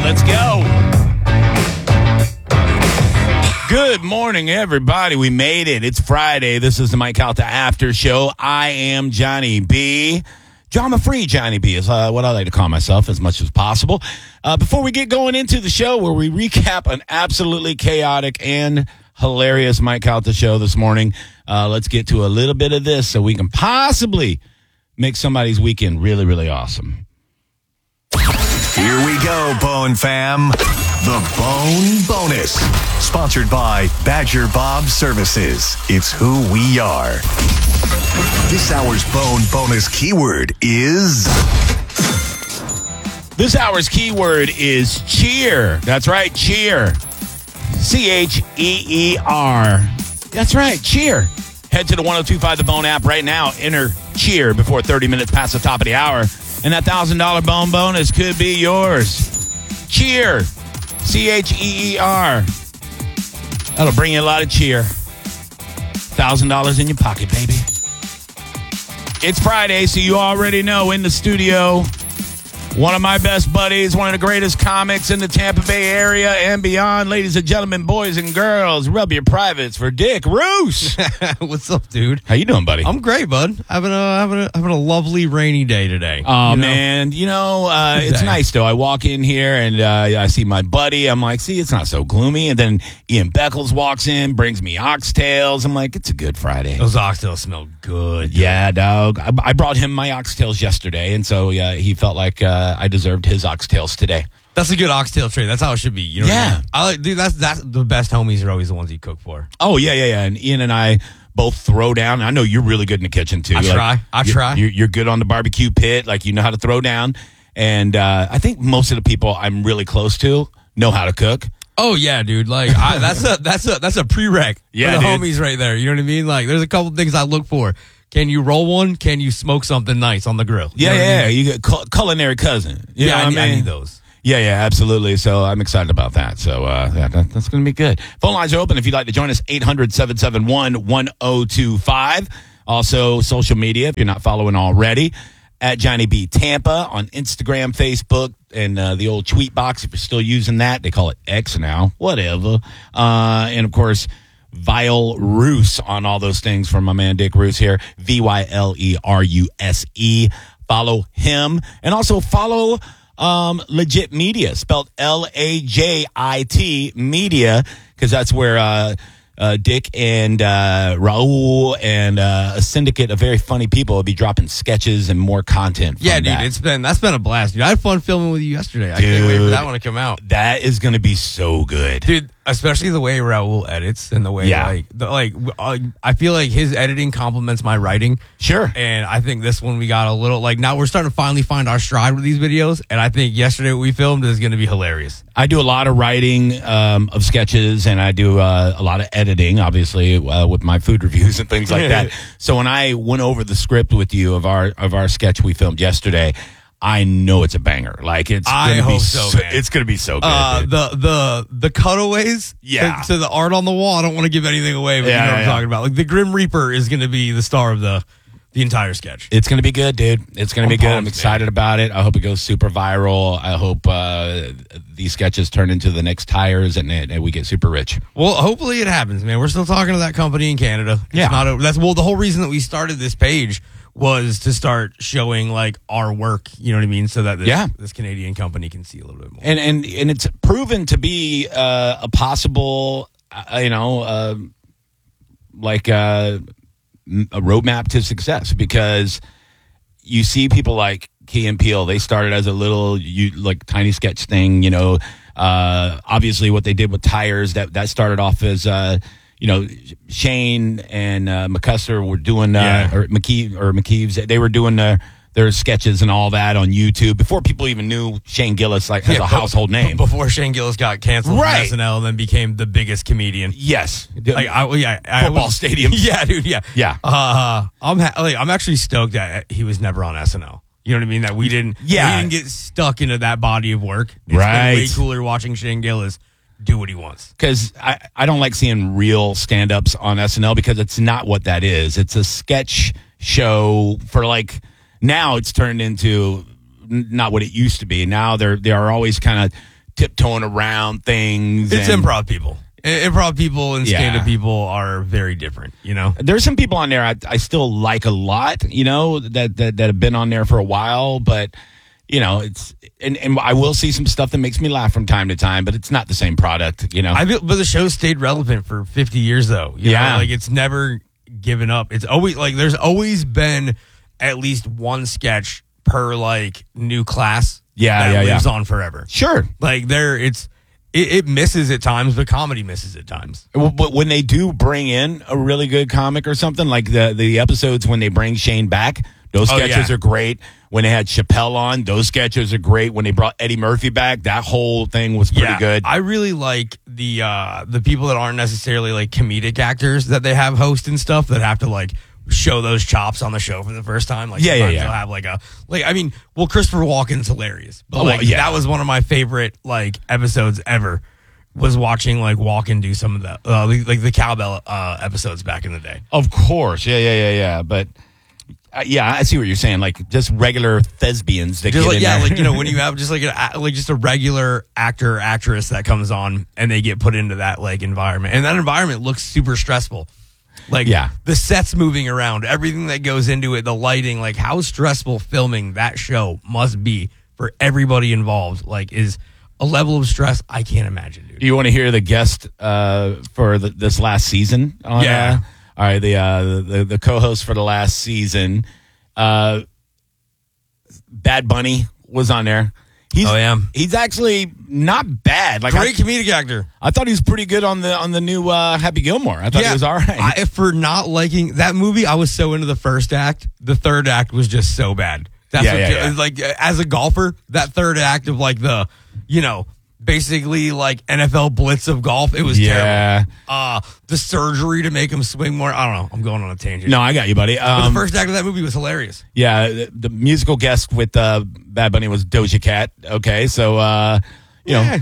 Let's go. Good morning, everybody. We made it. It's Friday. This is the Mike Calta After Show. I am Johnny B. Drama-free Johnny B is what I like to call myself as much as possible. Before we get going into the show where we recap an absolutely chaotic and hilarious Mike Calta show this morning, let's get to a little bit of this so we can possibly make somebody's weekend really, really awesome. Here we go, Bone Fam. The Bone Bonus. Sponsored by Badger Bob Services. It's who we are. This hour's Bone Bonus keyword is... This hour's keyword is cheer. That's right, cheer. C-H-E-E-R. That's right, cheer. Head to the 102.5 The Bone app right now. Enter cheer before 30 minutes past the top of the hour. And that $1,000 Bone Bonus could be yours. Cheer. C-H-E-E-R. That'll bring you a lot of cheer. $1,000 in your pocket, baby. It's Friday, so you already know in the studio, one of my best buddies, one of the greatest comics in the Tampa Bay area and beyond. Ladies and gentlemen, boys and girls, rub your privates for Dick Roos. What's up, dude? How you doing, buddy? I'm great, bud. Having a lovely rainy day today. Oh, man. It's nice, though. I walk in here and I see my buddy. I'm like, see, it's not so gloomy. And then Ian Beckles walks in, brings me oxtails. I'm like, it's a good Friday. Those oxtails smell good. Yeah, dog. I brought him my oxtails yesterday, and so he felt like I deserved his oxtails today. That's a good oxtail trait. That's how it should be. You know what I mean? I like, dude. That's the best homies are always the ones you cook for. Oh yeah. And Ian and I both throw down. I know you're really good in the kitchen too. I try. You're good on the barbecue pit. Like you know how to throw down. And I think most of the people I'm really close to know how to cook. Oh yeah, dude. Like that's a prereq. Yeah, for the dude. homies right there. You know what I mean? Like there's a couple things I look for. Can you roll one? Can you smoke something nice on the grill? You know what I mean? You get culinary cousin. You know what I need those. Yeah, absolutely. So I'm excited about that. So that's going to be good. Phone lines are open if you'd like to join us, 800-771-1025. Also, social media, if you're not following already, at Johnny B Tampa on Instagram, Facebook, and the old tweet box, if you're still using that. They call it X now. Whatever. And, of course, Vile Roos on all those things from my man Dick Roos here. VYLERUSE. Follow him. And also follow Legit Media, spelled LAJIT Media, because that's where Dick and Raul and a syndicate of very funny people will be dropping sketches and more content. Yeah, dude, that's been a blast, dude. I had fun filming with you yesterday. I can't wait for that one to come out. That is going to be so good, dude. Especially the way Raul edits and the way, I feel like his editing complements my writing. Sure. And I think this one we got a little, now we're starting to finally find our stride with these videos. And I think yesterday what we filmed is going to be hilarious. I do a lot of writing of sketches, and I do a lot of editing, obviously, with my food reviews and things like that. So when I went over the script with you of our sketch we filmed yesterday, I know it's a banger. Like it's going to be so man. It's going to be so good. The cutaways to the art on the wall. I don't want to give anything away, but you know what I'm talking about. Like the Grim Reaper is going to be the star of the entire sketch. It's going to be good, dude. It's going to be good. I'm excited about it. I hope it goes super viral. I hope these sketches turn into the next tires and we get super rich. Well, hopefully it happens, man. We're still talking to that company in Canada. It's the whole reason that we started this page was to start showing like our work, you know what I mean, so that this Canadian company can see a little bit more. And it's proven to be a possible, a roadmap to success, because you see people like Key and Peele. They started as a little tiny sketch thing, obviously what they did with tires that started off as Shane and McCusker were doing or McKeeves, they were doing their sketches and all that on YouTube before people even knew Shane Gillis as a household name. Before Shane Gillis got canceled from SNL and then became the biggest comedian. Yes. Football stadium. Yeah, dude. Yeah. Yeah. I'm actually stoked that he was never on SNL. You know what I mean? That we didn't get stuck into that body of work. It's been way cooler watching Shane Gillis do what he wants. Because I don't like seeing real stand-ups on SNL, because it's not what that is. It's a sketch show for now it's turned into not what it used to be. Now they are always kind of tiptoeing around things. It's improv people. Improv people and stand-up people are very different, you know? There's some people on there I still like a lot, you know, that have been on there for a while, but, you know, it's and I will see some stuff that makes me laugh from time to time, but it's not the same product, you know? But the show stayed relevant for 50 years, though. You know? Like, it's never given up. It's always, like, there's always been at least one sketch per, like, new class that lives on forever. Sure. Like, It misses at times, but comedy misses at times. But when they do bring in a really good comic or something, like the episodes when they bring Shane back, those sketches are great. When they had Chappelle on, those sketches are great. When they brought Eddie Murphy back, that whole thing was pretty good. I really like the people that aren't necessarily like comedic actors that they have host and stuff that have to like show those chops on the show for the first time. Like they'll have Christopher Walken's hilarious. But that was one of my favorite like episodes ever, was watching like Walken do some of the like the cowbell episodes back in the day. Of course. Yeah. But I see what you're saying. Like just regular thespians that just get in there. Like, you know, when you have just like just a regular actor or actress that comes on and they get put into that like environment, and that environment looks super stressful. Like, the sets moving around, everything that goes into it, the lighting, like how stressful filming that show must be for everybody involved, like, is a level of stress I can't imagine, dude. You want to hear the guest for this last season? All right, the co-host for the last season, Bad Bunny was on there. He's actually not bad. Like great comedic actor. I thought he was pretty good on the new Happy Gilmore. I thought he was all right. For not liking that movie, I was so into the first act. The third act was just so bad. That's like as a golfer, that third act of like the, you know, basically like NFL blitz of golf, it was terrible. The surgery to make him swing more. I don't know. I'm going on a tangent. No, I got you, buddy. But the first act of that movie was hilarious. Yeah, the musical guest with Bad Bunny was Doja Cat. Okay, so they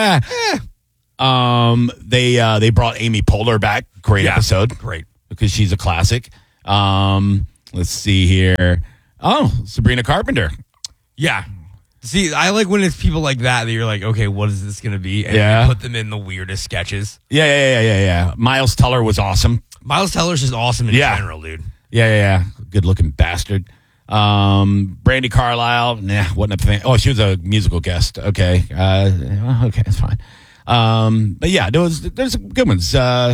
brought Amy Poehler back. Great episode. Great. Because she's a classic. Let's see here. Oh, Sabrina Carpenter. Yeah. See, I like when it's people like that you're like, okay, what is this going to be? And you put them in the weirdest sketches. Yeah. Miles Teller was awesome. Miles Teller's just awesome in general, dude. Yeah. Good looking bastard. Brandy Carlisle, wasn't a fan. Oh, she was a musical guest. Okay. Okay, that's fine. But yeah, there's some good ones.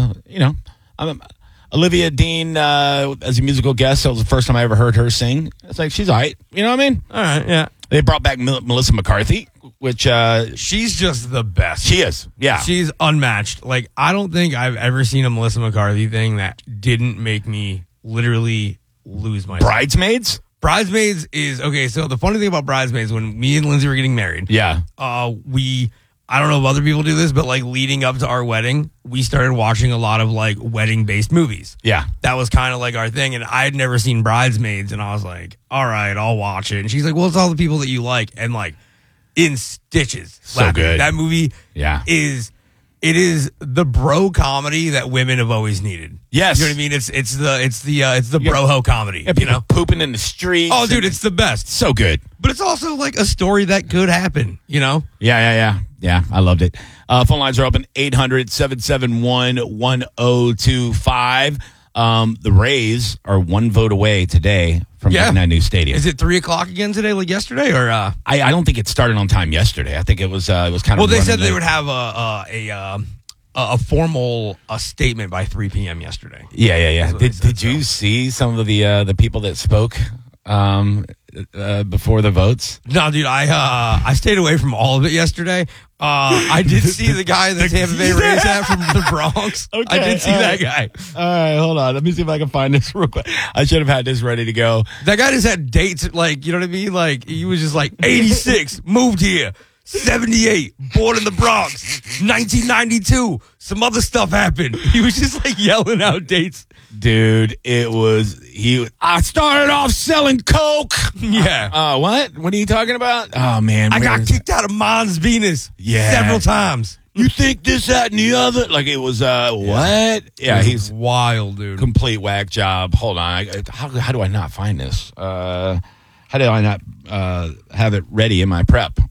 Olivia Dean as a musical guest. That was the first time I ever heard her sing. It's like, she's all right. You know what I mean? All right, yeah. They brought back Melissa McCarthy, which... she's just the best. She is, yeah. She's unmatched. Like, I don't think I've ever seen a Melissa McCarthy thing that didn't make me literally lose my... Bridesmaids? Bridesmaids is... Okay, so the funny thing about Bridesmaids, when me and Lindsay were getting married... Yeah. I don't know if other people do this, but like leading up to our wedding, we started watching a lot of like wedding-based movies. Yeah. That was kind of like our thing. And I had never seen Bridesmaids, and I was like, all right, I'll watch it. And she's like, well, it's all the people that you like. And like in stitches. So laughing. good. That movie is the bro comedy that women have always needed. Yes. You know what I mean? It's the bro-ho comedy. Yeah, you know, pooping in the streets. Oh, dude, it's the best. So good. But it's also like a story that could happen, you know? Yeah, I loved it. Phone lines are open, 800-771-1025. The Rays are one vote away today from getting that new stadium. Is it 3:00 again today, like yesterday, or? I don't think it started on time yesterday. I think it was kind of. Well, they said they would have a formal statement by 3 p.m. yesterday. Yeah. Did you see some of the people that spoke before the votes? No, dude, I stayed away from all of it yesterday. I did see the guy that Tampa Bay Rays had from the Bronx. Okay, I did see that guy. All right, hold on. Let me see if I can find this real quick. I should have had this ready to go. That guy just had dates, like, you know what I mean? Like, he was just like, 86, moved here. 78, born in the Bronx. 1992, some other stuff happened. He was just like yelling out dates. Dude, I started off selling coke. Yeah. What? What are you talking about? Oh, man. I got kicked out of Mons Venus several times. You think this, that, and the other? Like it was, what? Yeah, he's wild, dude. Complete whack job. Hold on. How do I not find this? How do I not have it ready in my prep?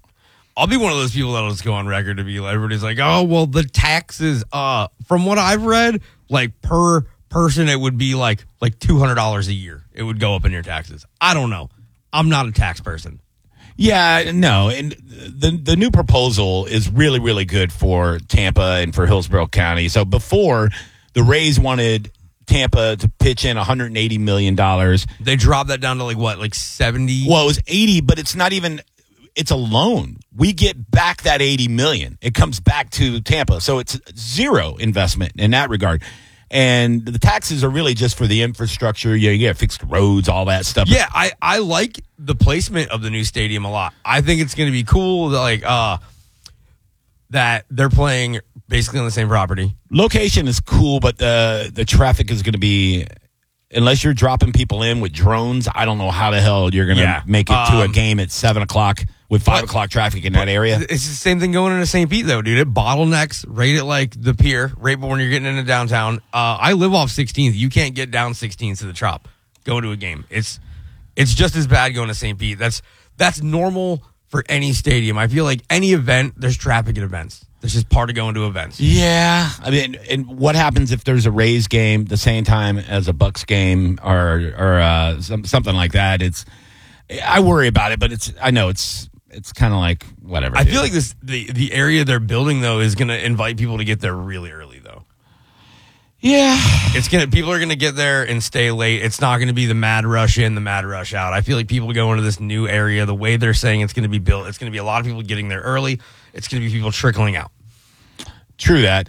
I'll be one of those people that'll just go on record to be like, everybody's like, oh, well, the taxes, from what I've read, like per person, it would be like $200 a year. It would go up in your taxes. I don't know. I'm not a tax person. Yeah, no. And the new proposal is really, really good for Tampa and for Hillsborough County. So before, the Rays wanted Tampa to pitch in $180 million. They dropped that down to like 70? Well, it was 80, but it's not even, it's a loan. We get back that $80 million. It comes back to Tampa. So it's zero investment in that regard. And the taxes are really just for the infrastructure. You get fixed roads, all that stuff. Yeah, I like the placement of the new stadium a lot. I think it's going to be cool that, that they're playing basically on the same property. Location is cool, but the traffic is going to be, unless you're dropping people in with drones, I don't know how the hell you're going to make it to a game at 7 o'clock with 5 o'clock traffic in that area. It's the same thing going into St. Pete, though, dude. It bottlenecks right at like the pier, right when you're getting into downtown. I live off 16th. You can't get down 16th to the Trop. Go to a game. It's just as bad going to St. Pete. That's normal for any stadium. I feel like any event, there's traffic at events. That's just part of going to events. Yeah. I mean, and what happens if there's a Rays game the same time as a Bucks game or something like that? I worry about it, but I know it's kind of like whatever. I feel like the area they're building though is going to invite people to get there really early though. Yeah. People are going to get there and stay late. It's not going to be the mad rush in, the mad rush out. I feel like people go into this new area, the way they're saying it's going to be built, it's going to be a lot of people getting there early. It's going to be people trickling out. True that.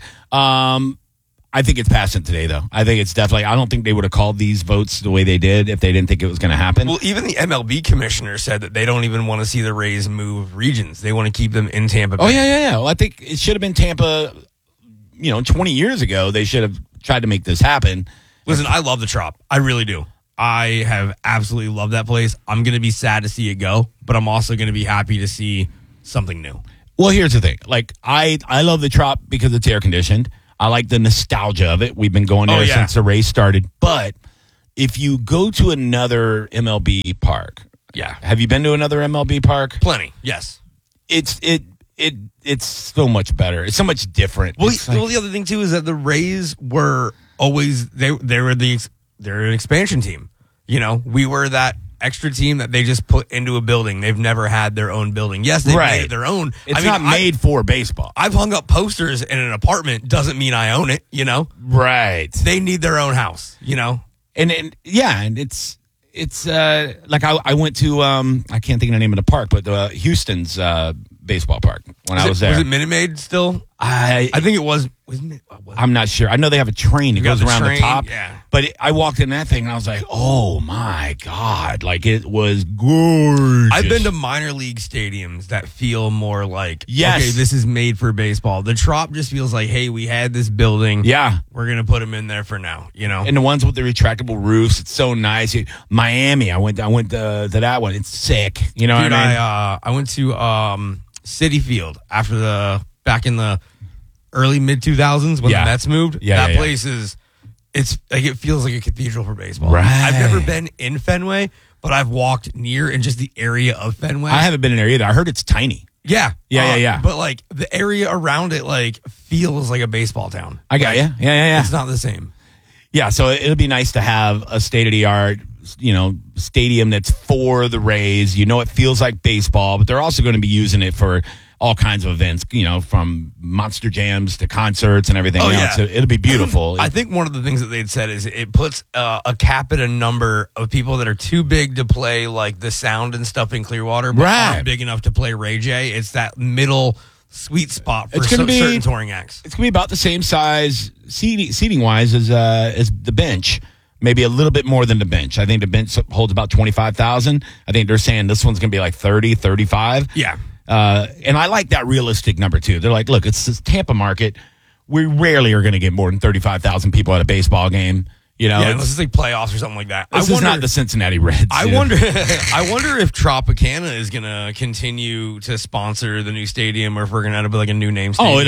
I think it's passing today, though. I think it's definitely, I don't think they would have called these votes the way they did if they didn't think it was going to happen. Well, even the MLB commissioner said that they don't even want to see the Rays move regions. They want to keep them in Tampa Bay. Oh, yeah. Well, I think it should have been Tampa, 20 years ago. They should have tried to make this happen. Listen, I love the Trop. I really do. I have absolutely loved that place. I'm going to be sad to see it go, but I'm also going to be happy to see something new. Well, here's the thing. Like, I love the Trop because it's air conditioned. I like the nostalgia of it. We've been going there since the race started. But if you go to another MLB park, have you been to another MLB park? Plenty, yes. It's so much better. It's so much different. Well, the other thing too is that the Rays were always they're an expansion team. We were that extra team that they just put into a building. They've never had their own building. Yes, they've made it their own. It's not made for baseball. I've hung up posters in an apartment. Doesn't mean I own it, Right. They need their own house, And it's like I went to I can't think of the name of the park, but Houston's baseball park when I was there. Was it Minute Maid still? I think it was. I'm not sure. I know they have a train that goes around the top. Yeah. But I walked in that thing and I was like, oh my God. Like, it was gorgeous. I've been to minor league stadiums that feel more like, yes, okay, this is made for baseball. The Trop just feels like, hey, we had this building. Yeah. We're going to put them in there for now, And the ones with the retractable roofs, it's so nice. Miami, I went to that one. It's sick. What I mean? I went to Citi Field back in the early mid 2000s when the Mets moved. That place it's like it feels like a cathedral for baseball. Right. I've never been in Fenway, but I've walked near in just the area of Fenway. I haven't been in there either. I heard it's tiny. Yeah. Yeah. But like the area around it feels like a baseball town. I got you. Yeah. It's not the same. Yeah, so it'll be nice to have a state-of-the-art, stadium that's for the Rays. It feels like baseball, but they're also going to be using it for all kinds of events, from monster jams to concerts and everything else. Yeah. So it'll be beautiful. I think one of the things that they'd said is it puts a cap at a number of people that are too big to play like the Sound and stuff in Clearwater, but aren't big enough to play Ray J. It's that middle sweet spot for certain touring acts. It's going to be about the same size seating-wise as the bench. Maybe a little bit more than the bench. I think the bench holds about 25,000. I think they're saying this one's going to be like 30, 35. Yeah. And I like that realistic number, too. They're like, look, it's this Tampa market. We rarely are going to get more than 35,000 people at a baseball game. Unless it's like playoffs or something like that. This is not the Cincinnati Reds. I wonder if Tropicana is going to continue to sponsor the new stadium, or if we're going to end up with like a new name stadium.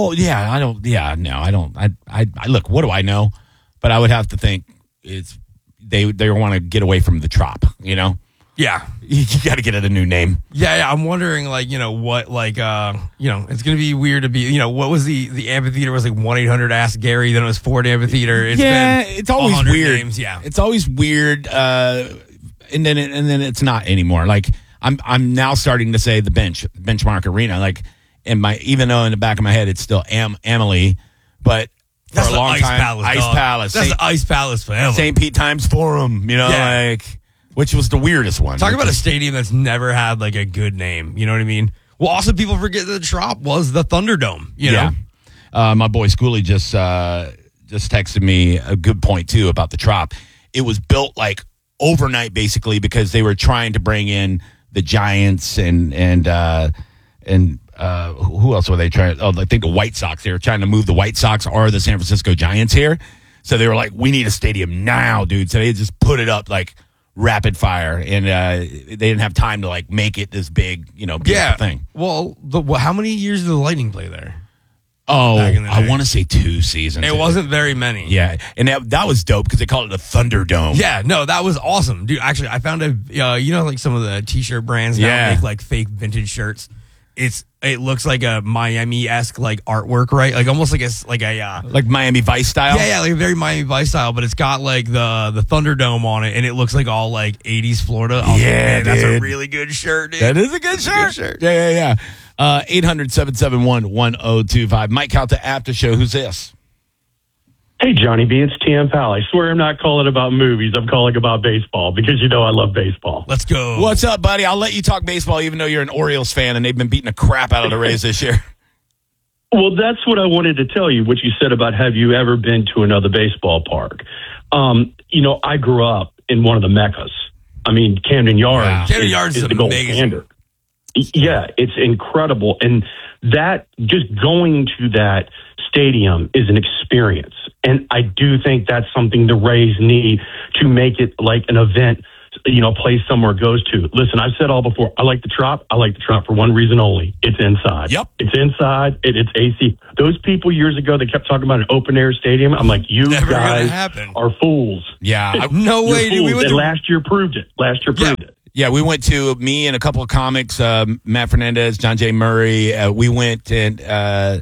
Look, what do I know? But I would have to think they want to get away from the Trop, Yeah. You got to get it a new name. Yeah, I'm wondering, like, what, like, it's going to be weird to be, what was the amphitheater was like 1-800-ASK Gary, then it was Ford Amphitheater. It's always weird. Names, yeah. It's always weird, and then it's not anymore. Like, I'm now starting to say the Benchmark Arena, like, even though in the back of my head it's still Amalie, but for that's a long time, Ice Palace. That's the Ice Palace forever. St. Pete Times Forum, which was the weirdest one. Talk about a stadium that's never had like a good name. You know what I mean? Well, also people forget that the Trop was the Thunderdome. You know? My boy Schoolie just texted me a good point too about the Trop. It was built like overnight, basically, because they were trying to bring in the Giants and who else were they trying? Oh, I think the White Sox. They were trying to move the White Sox or the San Francisco Giants here. So they were like, "We need a stadium now, dude." So they just put it up like rapid fire, and they didn't have time to like make it this big, beautiful thing. Well, how many years did the Lightning play there? Oh, I want to say 2 seasons. It wasn't very many. Yeah, and that was dope because they called it the Thunderdome. Yeah, no, that was awesome, dude. Actually, I found like some of the t-shirt brands now make like fake vintage shirts. It looks like a Miami-esque like artwork, right? Like almost like Miami Vice style. Yeah, like very Miami Vice style, but it's got like the Thunderdome on it, and it looks like all like 80s Florida. That's a really good shirt, dude. That is a good shirt. Yeah. 800-771-1025. Mike out to After Show. Who's this? Hey, Johnny B, it's TM Pal. I swear I'm not calling about movies. I'm calling about baseball because I love baseball. Let's go. What's up, buddy? I'll let you talk baseball even though you're an Orioles fan and they've been beating the crap out of the Rays this year. Well, that's what I wanted to tell you, what you said about have you ever been to another baseball park. I grew up in one of the meccas. I mean, Camden Yards. Yeah. Camden Yards is the gold standard. Yeah, it's incredible. And that, just going to that stadium is an experience. And I do think that's something the Rays need to make it like an event, place somewhere goes to. Listen, I've said all before, I like the Trop. I like the Trop for one reason only. It's inside. Yep. It's inside. It's AC. Those people years ago that kept talking about an open air stadium, I'm like, you Never guys are fools. Yeah. No way, dude. And last year proved it. Yeah, we went to, me and a couple of comics, Matt Fernandez, John J. Murray. We went to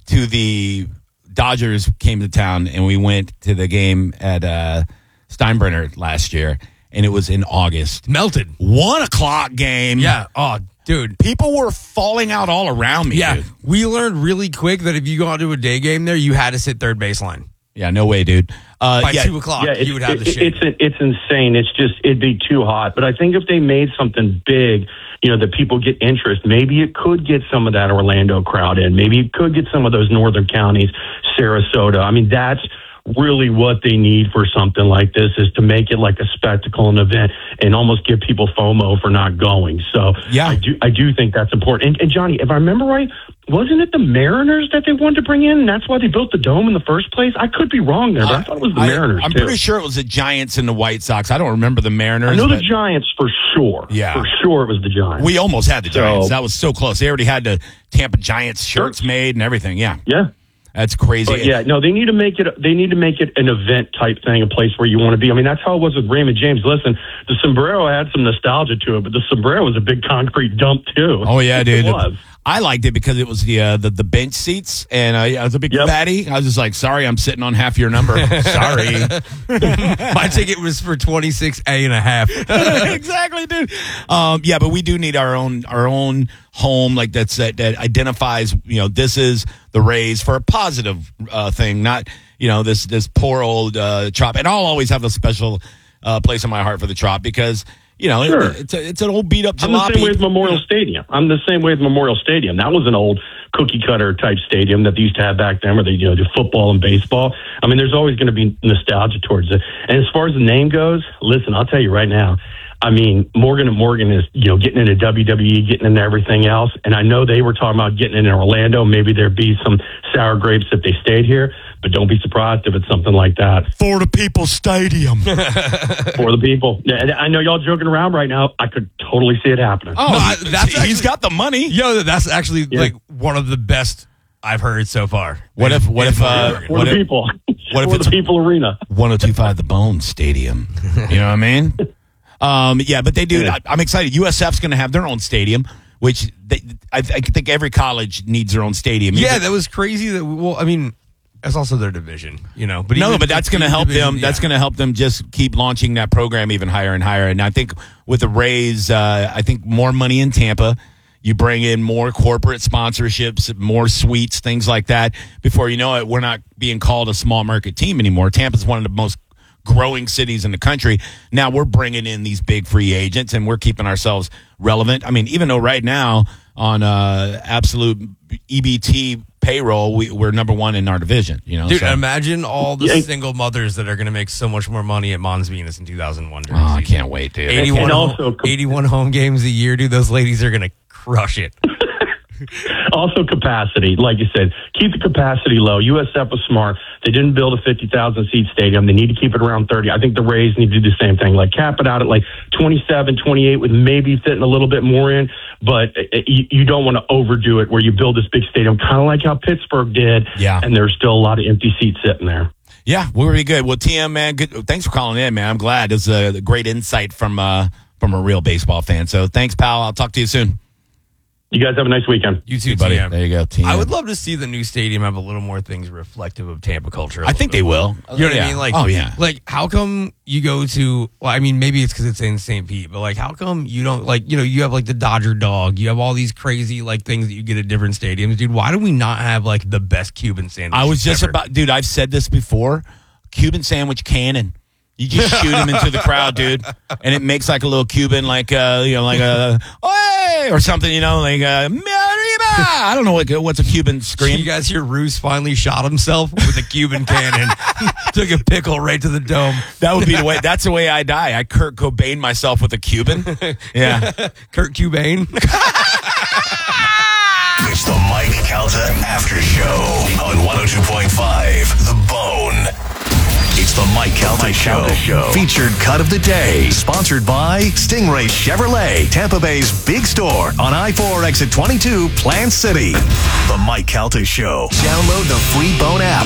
the Dodgers came to town, and we went to the game at Steinbrenner last year, and it was in August. Melted. 1 o'clock game. Yeah. Oh, dude. People were falling out all around me. Yeah. Dude. We learned really quick that if you go out to a day game there, you had to sit third baseline. Yeah, no way, dude. By 2 o'clock, you would have the shade. It's insane. It's just, it'd be too hot. But I think if they made something big, that people get interest, maybe it could get some of that Orlando crowd in. Maybe it could get some of those northern counties, Sarasota. I mean, that's really what they need for something like this, is to make it like a spectacle, an event, and almost give people FOMO for not going. So yeah, I do think that's important. And Johnny, if I remember right, wasn't it the Mariners that they wanted to bring in? And that's why they built the dome in the first place? I could be wrong there, but I thought it was the Mariners. I'm pretty sure it was the Giants and the White Sox. I don't remember the Mariners. I know the Giants for sure. Yeah. For sure it was the Giants. We almost had the Giants. That was so close. They already had the Tampa Giants shirts made and everything. Yeah. Yeah. That's crazy. But yeah, no, they need to make it an event type thing, a place where you want to be. I mean, that's how it was with Raymond James. Listen, the sombrero had some nostalgia to it, but the sombrero was a big concrete dump too. Oh yeah, dude. It was. I liked it because it was the bench seats, and I was a big fatty. I was just like, sorry, I'm sitting on half your number. Sorry. My ticket was for 26A and a half. Exactly, dude. Yeah, but we do need our own home like that identifies, this is the Rays for a positive thing, not, this poor old Trop. And I'll always have a special place in my heart for the Trop because, sure. It's an old beat up jalopy. I'm the same way with Memorial Stadium. That was an old cookie cutter type stadium that they used to have back then where they do football and baseball. I mean, there's always going to be nostalgia towards it. And as far as the name goes, listen, I'll tell you right now, I mean, Morgan & Morgan is, getting into WWE, getting into everything else. And I know they were talking about getting in Orlando. Maybe there'd be some sour grapes if they stayed here. But don't be surprised if it's something like that. For the People's Stadium. For the people. I know y'all joking around right now. I could totally see it happening. Oh, he's got the money. Yo, that's actually like one of the best I've heard so far. What if for the people? What if it's the people arena? 1025 The Bone Stadium? You know what I mean? But they do. I'm excited. USF's going to have their own stadium, which I think every college needs their own stadium. Yeah, that was crazy. That's also their division, But that's going to help them. Yeah. That's going to help them just keep launching that program even higher and higher. And I think with the Rays, I think more money in Tampa. You bring in more corporate sponsorships, more suites, things like that. Before you know it, we're not being called a small market team anymore. Tampa's one of the most growing cities in the country. Now we're bringing in these big free agents, and we're keeping ourselves relevant. Even though right now on absolute EBT payroll, we're number one in our division. Dude, imagine all the single mothers that are going to make so much more money at Mons Venus in 2001. Oh, I can't wait, dude. 81 home games a year, dude. Those ladies are going to crush it. Also capacity, like you said, keep the capacity low. USF was smart. They didn't build a 50,000 seat stadium. They need to keep it around 30. I think the Rays need to do the same thing, like cap it out at like 27, 28 with maybe fitting a little bit more in, but you don't want to overdo it where you build this big stadium, kind of like how Pittsburgh did, and there's still a lot of empty seats sitting there. Yeah, we're really good. Well, TM, man, good. Thanks for calling in, man. I'm glad. It's a great insight from a real baseball fan. So thanks, pal. I'll talk to you soon. You guys have a nice weekend. You too, buddy. TM. There you go, TM. I would love to see the new stadium have a little more things reflective of Tampa culture. I think they will. You know what I mean? Oh, yeah. Like, how come you go to, maybe it's because it's in St. Pete, but, how come you don't, you have, the Dodger dog. You have all these crazy, things that you get at different stadiums. Dude, why do we not have, the best Cuban sandwich? I was just dude, I've said this before. Cuban sandwich cannon. You just shoot him into the crowd, dude, and it makes a little Cuban, or something, I don't know what's a Cuban scream. You guys hear Roos finally shot himself with a Cuban cannon, took a pickle right to the dome. That would be the way. That's the way I die. I Kurt Cobain myself with a Cuban. Yeah, Kurt Cobain. It's the Mike Calta After Show on 102.5 The Bone. It's the Mike Calta Show. Featured cut of the day. Sponsored by Stingray Chevrolet, Tampa Bay's big store on I-4 exit 22, Plant City. The Mike Calta Show. Download the free Bone app.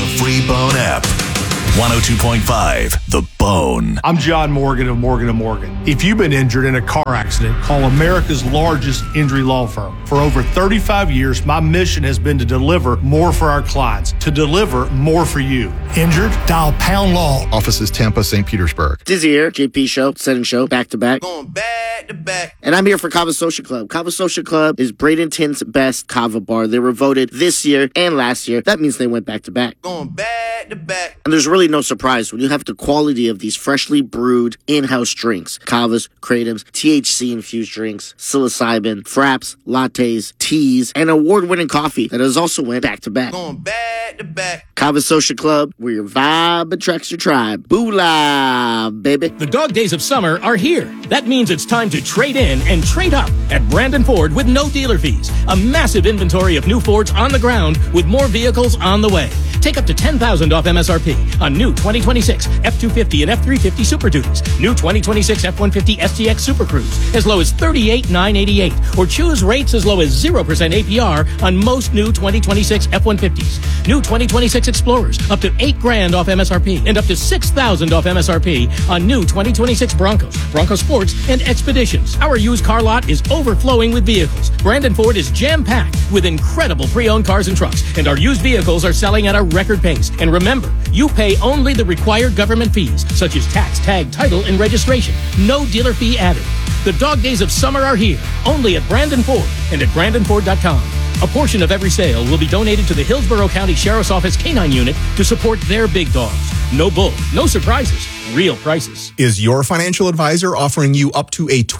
102.5 The Bone. I'm John Morgan of Morgan & Morgan. If you've been injured in a car accident, call America's largest injury law firm. For over 35 years, my mission has been to deliver more for our clients, to deliver more for you. Injured? Dial Pound Law. Offices Tampa, St. Petersburg. Dizzy here, JP Show, Setting Show, back to back. Going back to back. And I'm here for Kava Social Club. Kava Social Club is Bradenton's best kava bar. They were voted this year and last year. That means they went back to back. Going back to back. And there's really no surprise when you have the quality of these freshly brewed in-house drinks. Kavas, Kratos, THC-infused drinks, psilocybin, fraps, lattes, teas, and award-winning coffee that has also went back to back. Going back to back. Kava Social Club, where your vibe attracts your tribe. Boolah, baby. The dog days of summer are here. That means it's time to trade in and trade up at Brandon Ford with no dealer fees. A massive inventory of new Fords on the ground with more vehicles on the way. Take up to $10,000 off MSRP on new 2026 F-250 and F-350 Super Duties. New 2026 F-150 STX Super Cruise as low as $38,988. Or choose rates as low as 0% APR on most new 2026 F-150s. New 2026 Explorers up to $8,000 off MSRP and up to $6,000 off MSRP on new 2026 Broncos, Bronco Sports, and Expeditions. Our used car lot is overflowing with vehicles. Brandon Ford is jam-packed with incredible pre-owned cars and trucks, and our used vehicles are selling at a record pace. And remember, you pay only the required government fees, such as tax, tag, title, and registration. No dealer fee added. The dog days of summer are here, only at Brandon Ford and at BrandonFord.com. A portion of every sale will be donated to the Hillsborough County Sheriff's Office Canine Unit to support their big dogs. No bull, no surprises, real prices. Is your financial advisor offering you up to a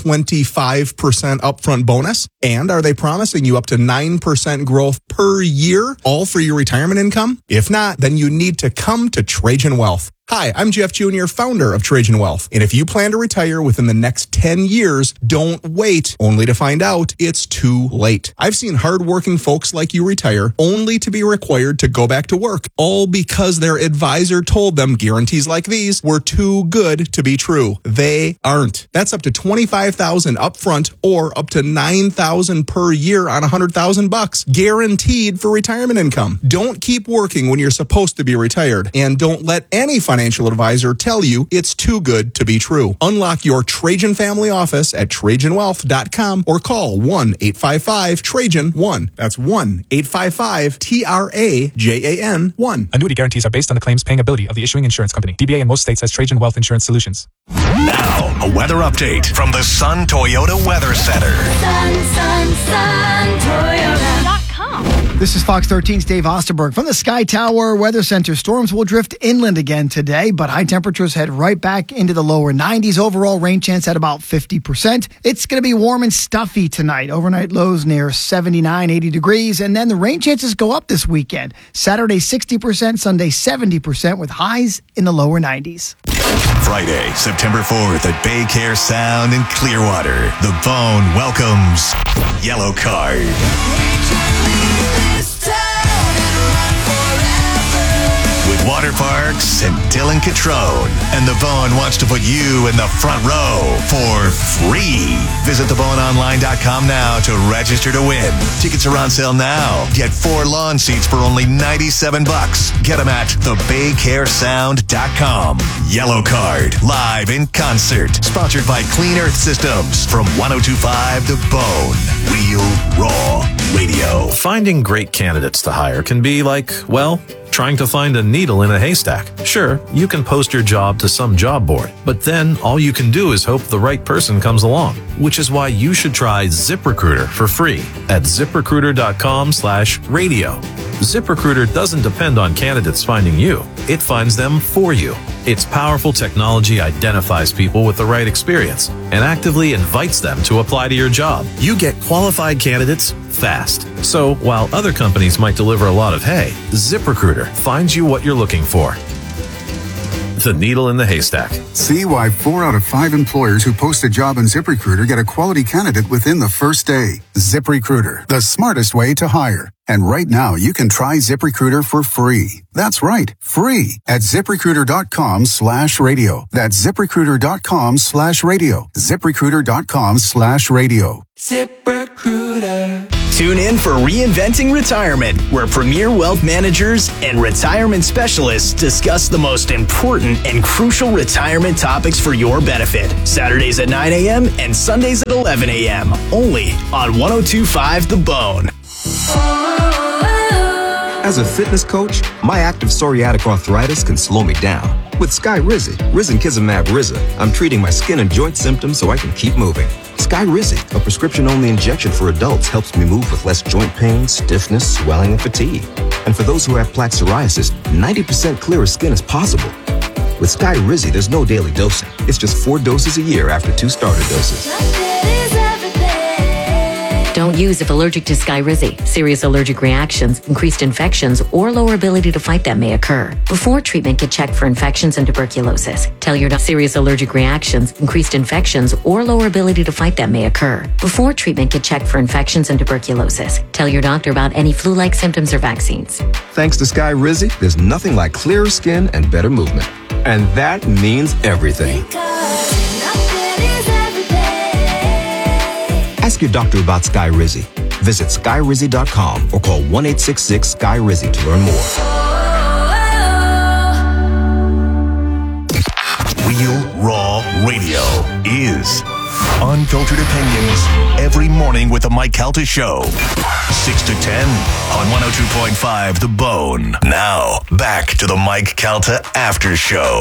25% upfront bonus? And are they promising you up to 9% growth per year, all for your retirement income? If not, then you need to come to Trajan Wealth. Hi, I'm Jeff Jr., founder of Trajan Wealth. And if you plan to retire within the next 10 years, don't wait only to find out it's too late. I've seen hardworking folks like you retire only to be required to go back to work, all because their advisor told them guarantees like these were too good to be true. They aren't. That's up to $25,000 upfront or up to $9,000 per year on $100,000, guaranteed for retirement income. Don't keep working when you're supposed to be retired, and don't let any financial financial advisor tell you it's too good to be true. Unlock your Trajan family office at TrajanWealth.com or call 1-855-TRAJAN-1. That's 1-855-TRAJAN-1. Annuity guarantees are based on the claims paying ability of the issuing insurance company. DBA in most states has Trajan Wealth Insurance Solutions. Now, a weather update from the Sun Toyota Weather Center. SunToyota.com. This is Fox 13's Dave Osterberg from the Sky Tower Weather Center. Storms will drift inland again today, but high temperatures head right back into the lower 90s. Overall rain chance at about 50%. It's going to be warm and stuffy tonight. Overnight lows near 79, 80 degrees. And then the rain chances go up this weekend. Saturday 60%, Sunday 70% with highs in the lower 90s. Friday, September 4th at Bay Care Sound in Clearwater. The Bone welcomes Yellow Card. With Water Parks and Dylan Catrone. And The Bone wants to put you in the front row for free. Visit theboneonline.com now to register to win. Tickets are on sale now. Get 4 lawn seats for only $97. Get them at thebaycaresound.com. Yellow Card, live in concert. Sponsored by Clean Earth Systems from 102.5 The Bone. Real Raw Radio. Finding great candidates to hire can be like, well, trying to find a needle in a haystack. Sure, you can post your job to some job board, but then all you can do is hope the right person comes along, which is why you should try ZipRecruiter for free at ZipRecruiter.com/radio. ZipRecruiter doesn't depend on candidates finding you. It finds them for you. Its powerful technology identifies people with the right experience and actively invites them to apply to your job. You get qualified candidates fast. So while other companies might deliver a lot of hay, ZipRecruiter finds you what you're looking for. The needle in the haystack. See why 4 out of 5 employers who post a job on ZipRecruiter get a quality candidate within the first day. ZipRecruiter, the smartest way to hire. And right now, you can try ZipRecruiter for free. That's right, free at ZipRecruiter.com/radio. That's ZipRecruiter.com/radio. ZipRecruiter.com/radio. ZipRecruiter. Tune in for Reinventing Retirement, where premier wealth managers and retirement specialists discuss the most important and crucial retirement topics for your benefit. Saturdays at 9 a.m. and Sundays at 11 a.m. Only on 102.5 The Bone. As a fitness coach, my active psoriatic arthritis can slow me down. With Skyrizi, Risankizumab Riza, I'm treating my skin and joint symptoms so I can keep moving. Skyrizi, a prescription-only injection for adults, helps me move with less joint pain, stiffness, swelling, and fatigue. And for those who have plaque psoriasis, 90% clearer skin is possible. With Skyrizi, there's no daily dosing. It's just 4 doses a year after 2 starter doses. Don't use if allergic to Skyrizi. Serious allergic reactions, increased infections, or lower ability to fight them may occur. Before treatment, get checked for infections and tuberculosis. Tell your doctor serious allergic reactions, increased infections, or lower ability to fight them may occur. Before treatment, get checked for infections and tuberculosis. Tell your doctor about any flu-like symptoms or vaccines. Thanks to Skyrizi, there's nothing like clearer skin and better movement. And that means everything. Ask your doctor about Skyrizi. Visit Skyrizi.com or call 1-866-SKY-RIZI to learn more. Real Raw Radio is unfiltered opinions every morning with the Mike Calta Show. 6 to 10 on 102.5 The Bone. Now, back to the Mike Calta After Show.